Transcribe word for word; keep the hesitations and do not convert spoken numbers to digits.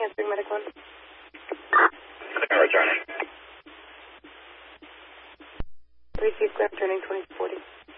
Answering medic one. Returning. Receive clear, turning twenty forty.